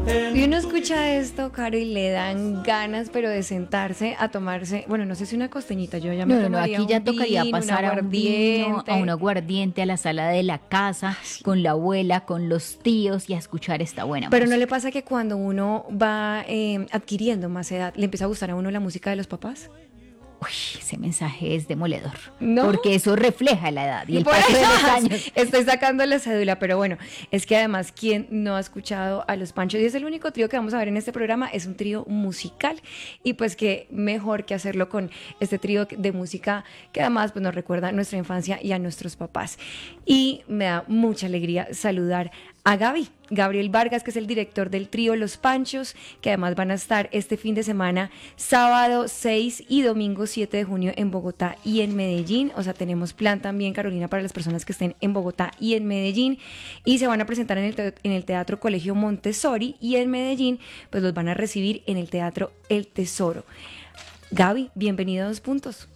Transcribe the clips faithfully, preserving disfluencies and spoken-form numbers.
Y uno escucha esto, Caro, y le dan ganas, pero de sentarse a tomarse, bueno, no sé si una costeñita, yo ya me No, no, no, tomaría aquí ya un tocaría vino, un pasar a un vino, a un aguardiente. aguardiente, a la sala de la casa, con la abuela, con los tíos y a escuchar esta buena Pero ¿no le música. pasa que cuando uno va eh, adquiriendo más edad, le empieza a gustar a uno la música de los papás? Uy, ese mensaje es demoledor, ¿No? porque eso refleja la edad y el Por paso de los eso años. estoy sacando la cédula, pero bueno, es que además, ¿quién no ha escuchado a los Panchos? Y es el único trío que vamos a ver en este programa, es un trío musical, y pues qué mejor que hacerlo con este trío de música que además pues, nos recuerda a nuestra infancia y a nuestros papás. Y me da mucha alegría saludar a Gaby, Gabriel Vargas, que es el director del trío Los Panchos, que además van a estar este fin de semana, sábado seis y domingo siete de junio en Bogotá y en Medellín. O sea, tenemos plan también, Carolina, para las personas que estén en Bogotá y en Medellín. Y se van a presentar en el, te en el Teatro Colegio Montessori, y en Medellín pues los van a recibir en el Teatro El Tesoro. Gaby, bienvenido a Dos Puntos.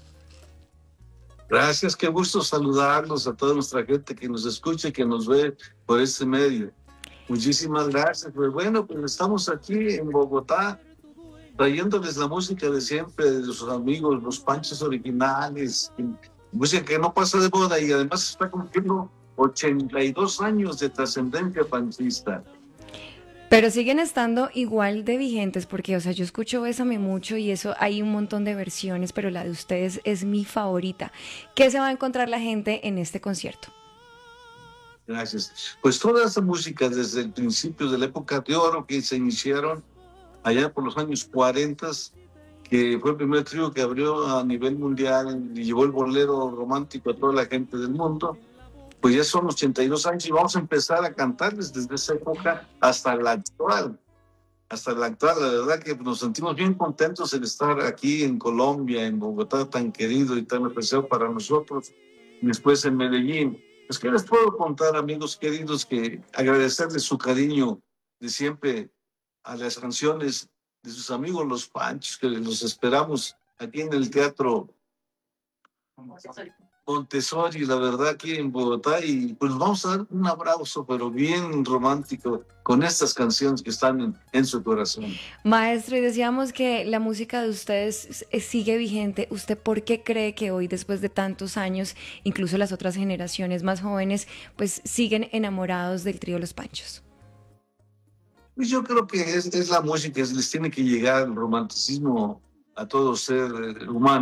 Gracias, qué gusto saludarlos a toda nuestra gente que nos escucha y que nos ve por este medio. Muchísimas gracias. Pues bueno, pues estamos aquí en Bogotá trayéndoles la música de siempre, de sus amigos, los Panchos originales, música que no pasa de moda y además está cumpliendo ochenta y dos años de trascendencia panchista. Pero siguen estando igual de vigentes porque, o sea, yo escucho Bésame Mucho y eso hay un montón de versiones, pero la de ustedes es mi favorita. ¿Qué se va a encontrar la gente en este concierto? Gracias. Pues toda esa música desde el principio de la época de oro que se iniciaron allá por los años cuarenta, que fue el primer trío que abrió a nivel mundial y llevó el bolero romántico a toda la gente del mundo. Pues ya son ochenta y dos años y vamos a empezar a cantarles desde esa época hasta la actual. Hasta la actual, la verdad que nos sentimos bien contentos en estar aquí en Colombia, en Bogotá, tan querido y tan apreciado para nosotros, y después en Medellín. Pues, ¿qué les puedo contar, amigos queridos? Que agradecerles su cariño de siempre a las canciones de sus amigos los Panchos, que los esperamos aquí en el Teatro Montessori, la verdad, aquí en Bogotá, y pues vamos a dar un abrazo, pero bien romántico, con estas canciones que están en, en su corazón. Maestro, y decíamos que la música de ustedes sigue vigente. ¿Usted por qué cree que hoy, después de tantos años, incluso las otras generaciones más jóvenes, pues siguen enamorados del trío Los Panchos? Pues yo creo que es, es la música, les tiene que llegar el romanticismo a todo ser humano.